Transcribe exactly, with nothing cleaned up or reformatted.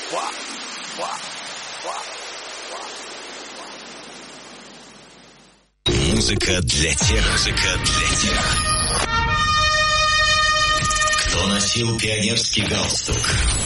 Музыка для тех, музыка для тех, кто носил пионерский галстук,